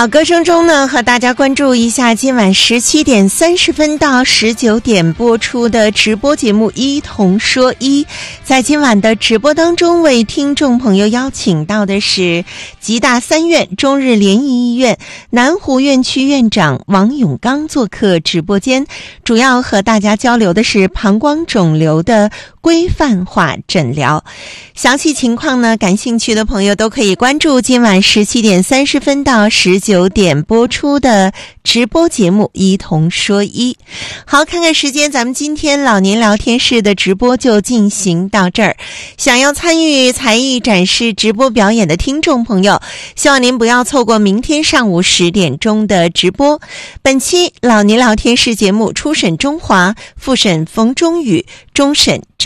好，歌声中呢，和大家关注一下今晚17点30分到19点播出的直播节目《一同说一》。在今晚的直播当中，为听众朋友邀请到的是吉大三院中日联谊医院南湖院区院长王永刚做客直播间，主要和大家交流的是膀胱肿瘤的规范化诊疗。详细情况呢，感兴趣的朋友都可以关注今晚17点30分到19点播出的直播节目《一同说一》。好，看看时间，咱们今天老年聊天室的直播就进行到这儿。想要参与才艺展示直播表演的听众朋友，希望您不要错过明天上午10点钟的直播。本期老年聊天室节目初审中华，复审冯中宇，终审